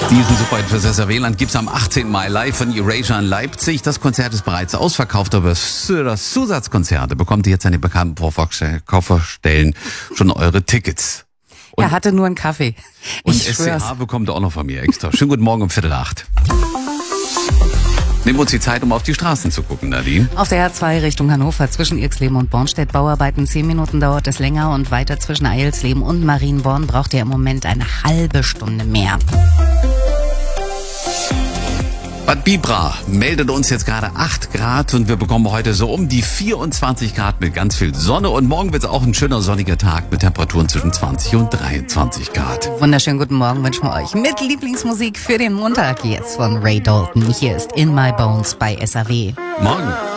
Diesen Superhit für SRW-Land gibt's am 18. Mai live von Erasure in Leipzig. Das Konzert ist bereits ausverkauft, aber für das Zusatzkonzert bekommt ihr jetzt an den bekannten Vorverkaufsstellen schon eure Tickets. Und, er hatte nur einen Kaffee. Und Ich schwör's. SCH bekommt ihr auch noch von mir extra. Schönen guten Morgen um 7:45. Nehmen wir uns die Zeit, um auf die Straßen zu gucken, Nadine. Auf der R2 Richtung Hannover zwischen Irxleben und Bornstedt Bauarbeiten. 10 Minuten dauert es länger und weiter zwischen Eilsleben und Marienborn braucht ihr im Moment eine halbe Stunde mehr. Bad Bibra meldet uns jetzt gerade 8 Grad und wir bekommen heute so um die 24 Grad mit ganz viel Sonne. Und morgen wird es auch ein schöner sonniger Tag mit Temperaturen zwischen 20 und 23 Grad. Wunderschönen guten Morgen wünschen wir euch mit Lieblingsmusik für den Montag jetzt von Ray Dalton. Hier ist In My Bones bei SRW. Morgen.